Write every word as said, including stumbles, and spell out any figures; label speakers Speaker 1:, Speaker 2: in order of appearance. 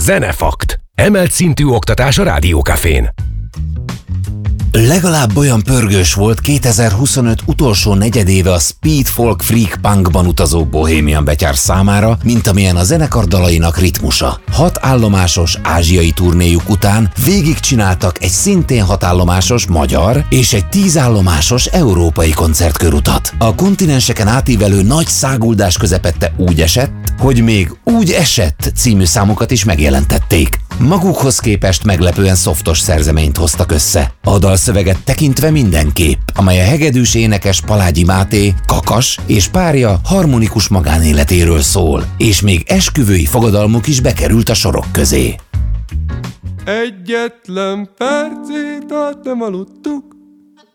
Speaker 1: Zenefakt. Emelt szintű oktatás a Rádiókafén.
Speaker 2: Legalább olyan pörgős volt kétezer-huszonöt utolsó negyedéve a speed folk freak punkban utazó bohémian betyár számára, mint amilyen a zenekar dalainak ritmusa. Hat állomásos ázsiai turnéjuk után végigcsináltak egy szintén hatállomásos magyar és egy tízállomásos európai koncertkörutat. A kontinenseken átívelő nagy száguldás közepette úgy esett, hogy még Úgy esett című számukat is megjelentették. Magukhoz képest meglepően szoftos szerzeményt hoztak össze. A dalszöveget tekintve mindenképp, amely a hegedűs énekes Palágyi Máté, kakas és párja harmonikus magánéletéről szól, és még esküvői fogadalmuk is bekerült a sorok közé.
Speaker 3: Egyetlen percét át nem aludtuk,